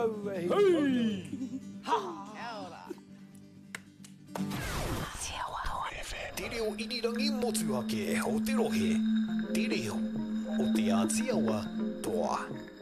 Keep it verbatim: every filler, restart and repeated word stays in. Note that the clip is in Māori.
喂， 哈， テレオイリラに持つわけおてろへテレオおてやつやわとは